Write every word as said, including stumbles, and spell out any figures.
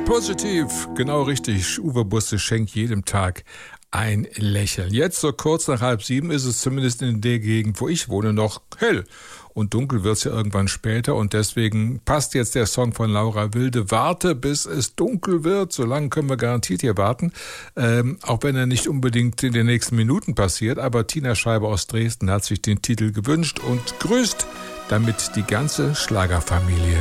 Positiv, genau richtig. Uwe Busse schenkt jedem Tag ein Lächeln. Jetzt so kurz nach halb sieben ist es zumindest in der Gegend, wo ich wohne, noch hell. Und dunkel wird's ja irgendwann später und deswegen passt jetzt der Song von Laura Wilde. Warte, bis es dunkel wird. So lange können wir garantiert hier warten. Ähm, auch wenn er nicht unbedingt in den nächsten Minuten passiert. Aber Tina Scheiber aus Dresden hat sich den Titel gewünscht und grüßt damit die ganze Schlagerfamilie.